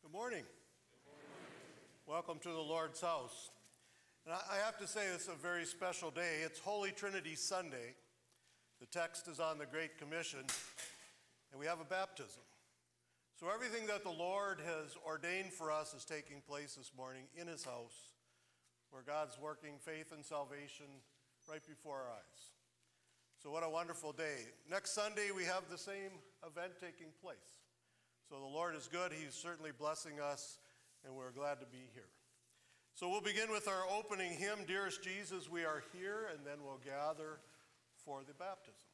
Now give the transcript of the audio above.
Good morning. Welcome to the Lord's house. And I have to say this is a very special day. It's Holy Trinity Sunday. The text is on the Great Commission, and we have a baptism. So everything that the Lord has ordained for us is taking place this morning in his house, where God's working faith and salvation right before our eyes. So what a wonderful day. Next Sunday, we have the same event taking place. So the Lord is good. He's certainly blessing us, and we're glad to be here. So we'll begin with our opening hymn, Dearest Jesus, We Are Here, and then we'll gather for the baptism.